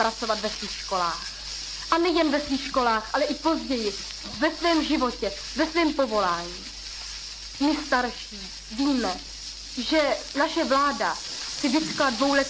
pracovat ve svých školách. A nejen ve svých školách, ale i později, ve svém životě, ve svém povolání. My starší víme, že naše vláda si vytkla dvouletý